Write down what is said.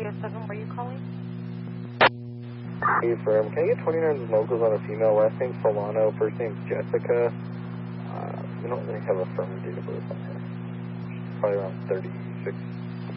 307, where are you calling? Hey, firm. Can I get 29 locals on a female? Last name's Solano, first name's Jessica. We don't really have a firm date of birth on her. Probably around 36.